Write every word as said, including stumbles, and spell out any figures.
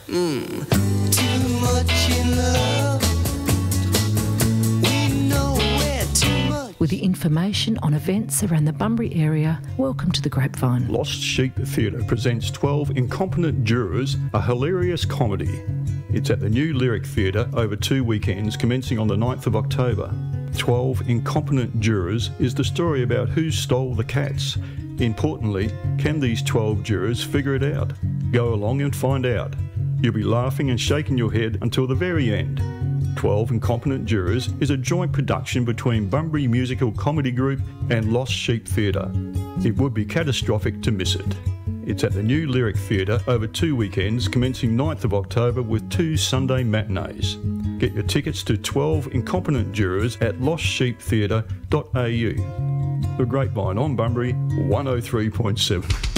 Mm. Too much in love. We know we're too much. With the information on events around the Bunbury area, welcome to The Grapevine. Lost Sheep Theatre presents twelve Incompetent Jurors, a hilarious comedy. It's at the New Lyric Theatre over two weekends commencing on the ninth of October. twelve Incompetent Jurors is the story about who stole the cats. Importantly, can these twelve jurors figure it out? Go along and find out. You'll be laughing and shaking your head until the very end. twelve Incompetent Jurors is a joint production between Bunbury Musical Comedy Group and Lost Sheep Theatre. It would be catastrophic to miss it. It's at the New Lyric Theatre over two weekends commencing ninth of October with two Sunday matinees. Get your tickets to twelve Incompetent Jurors at lost sheep theatre dot a u. The Grapevine on Bunbury one oh three point seven.